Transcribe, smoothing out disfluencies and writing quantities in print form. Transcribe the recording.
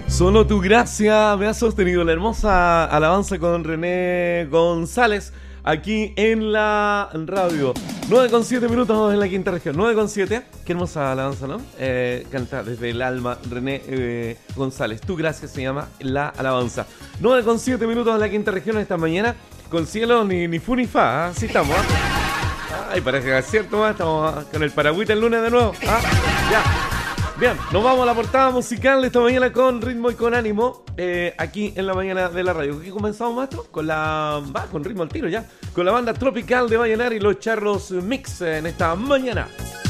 Solo tu gracia me ha sostenido. La hermosa alabanza con René González aquí en la radio. 9,7 minutos en la quinta región. 9,7. Qué hermosa alabanza, ¿no? Canta desde el alma René González. Tu gracia se llama la alabanza. 9,7 minutos en la quinta región esta mañana. Con cielo ni fu ni fa. Así estamos. Ay, parece que es cierto. Estamos con el paragüita el lunes de nuevo. Ya. Bien, nos vamos a la portada musical de esta mañana con ritmo y con ánimo, aquí en la mañana de la radio. ¿Qué comenzamos, maestro? Con ritmo al tiro ya, con la banda Tropical de Vallenar y los Charros Mix en esta mañana.